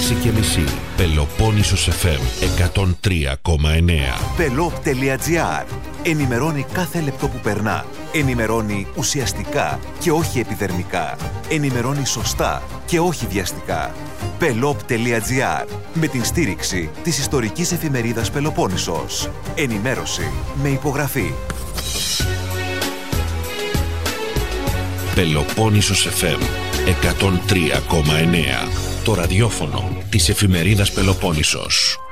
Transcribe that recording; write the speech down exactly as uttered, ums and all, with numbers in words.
έξι και μισή. Πελοπόννησος εφ εμ εκατόν τρία κόμμα εννέα. Πελόπ τελεία τζι άρ. Ενημερώνει κάθε λεπτό που περνά. Ενημερώνει ουσιαστικά και όχι επιδερμικά. Ενημερώνει σωστά και όχι βιαστικά. Πελόπ τελεία τζι άρ. Με την στήριξη της ιστορικής εφημερίδας Πελοπόννησος. Ενημέρωση με υπογραφή. Πελοπόννησος εφ εμ εκατόν τρία κόμμα εννέα. Το ραδιόφωνο της εφημερίδας Πελοπόννησος.